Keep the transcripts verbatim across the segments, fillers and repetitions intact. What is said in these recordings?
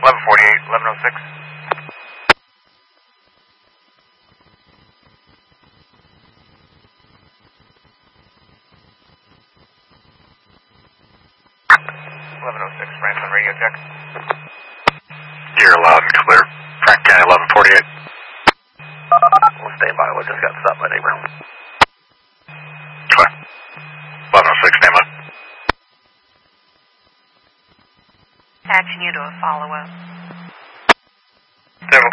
eleven forty-eight, eleven oh six. eleven oh six, Franklin, radio check. You're loud and clear. Frank County, eleven forty-eight. We'll stay by. We just got stopped by neighbor. Clear. eleven oh six, stand by. Patching you to a follow-up. Devil.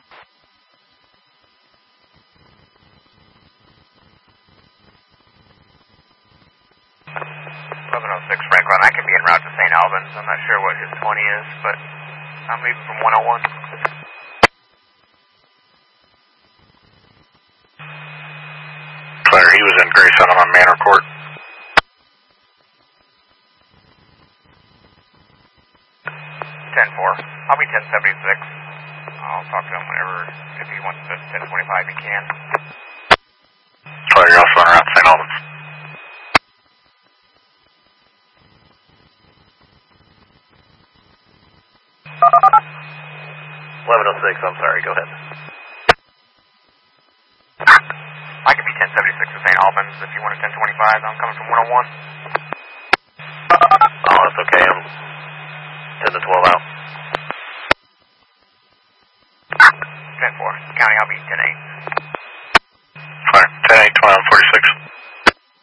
eleven oh six, Franklin. I could be en route to Saint Albans. I'm not sure what his twenty is, but I'm leaving from one oh one. Clear. He was in Grace Settlement Manor Court. ten four. I'll be ten seventy-six. I'll talk to him whenever, if he wants to ten twenty-five, he can. Clear. You're also en route to Saint Albans. eleven oh six, I'm sorry, go ahead. I could be ten seventy-six to Saint Albans if you want a ten twenty-five. I'm coming from one oh one. Oh, that's okay, I'm ten to twelve out. ten four. County, I'll be ten eight.